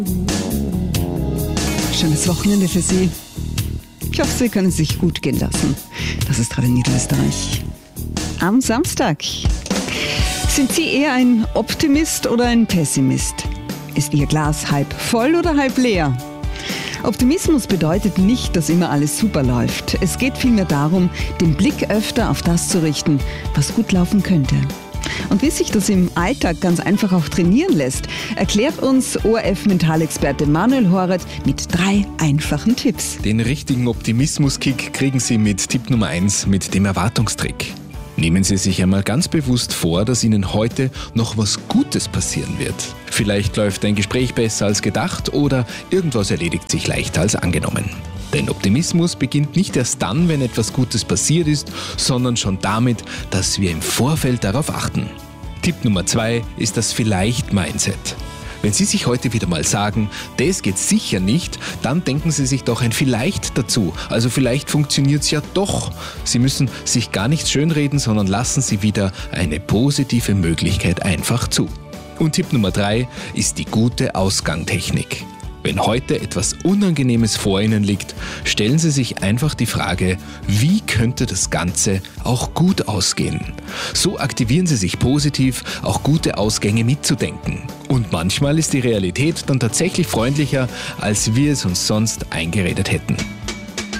Schönes Wochenende für Sie. Ich hoffe, Sie können es sich gut gehen lassen. Das ist gerade in Niederösterreich. Am Samstag. Sind Sie eher ein Optimist oder ein Pessimist? Ist Ihr Glas halb voll oder halb leer? Optimismus bedeutet nicht, dass immer alles super läuft. Es geht vielmehr darum, den Blick öfter auf das zu richten, was gut laufen könnte. Und wie sich das im Alltag ganz einfach auch trainieren lässt, erklärt uns ORF-Mentalexperte Manuel Horath mit 3 einfachen Tipps. Den richtigen Optimismus-Kick kriegen Sie mit Tipp Nummer 1, mit dem Erwartungstrick. Nehmen Sie sich einmal ganz bewusst vor, dass Ihnen heute noch was Gutes passieren wird. Vielleicht läuft ein Gespräch besser als gedacht oder irgendwas erledigt sich leichter als angenommen. Denn Optimismus beginnt nicht erst dann, wenn etwas Gutes passiert ist, sondern schon damit, dass wir im Vorfeld darauf achten. Tipp Nummer 2 ist das Vielleicht-Mindset. Wenn Sie sich heute wieder mal sagen, das geht sicher nicht, dann denken Sie sich doch ein Vielleicht dazu. Also vielleicht funktioniert es ja doch. Sie müssen sich gar nichts schönreden, sondern lassen Sie wieder eine positive Möglichkeit einfach zu. Und Tipp Nummer 3 ist die gute Ausgangtechnik. Wenn heute etwas Unangenehmes vor Ihnen liegt, stellen Sie sich einfach die Frage, wie könnte das Ganze auch gut ausgehen? So aktivieren Sie sich positiv, auch gute Ausgänge mitzudenken. Und manchmal ist die Realität dann tatsächlich freundlicher, als wir es uns sonst eingeredet hätten.